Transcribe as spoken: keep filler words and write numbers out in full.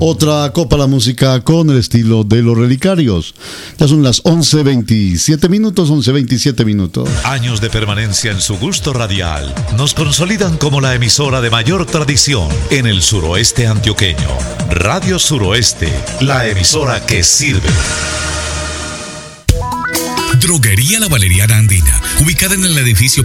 Otra copa a la música con el estilo de los Relicarios. Ya son las once veintisiete minutos, once veintisiete minutos. Años de permanencia en su gusto radial nos consolidan como la emisora de mayor tradición en el suroeste antioqueño. Radio Suroeste, la emisora que sirve. Droguería La Valeriana Andina, ubicada en el edificio